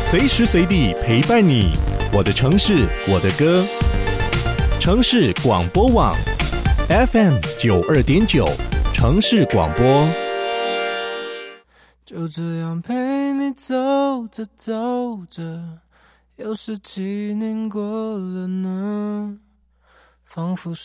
随时随地陪伴你，我的城市，我的歌。城市广播网 FM92.9，城市广播。 就这样陪你走着走着，又是几年过了呢，仿佛